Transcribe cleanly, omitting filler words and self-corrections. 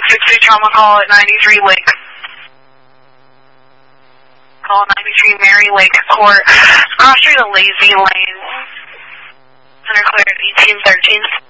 6-2 trauma call at 93 Lake. Call 93 Mary Lake Court. Cross Street to Lazy Lane. Center clear at 1813.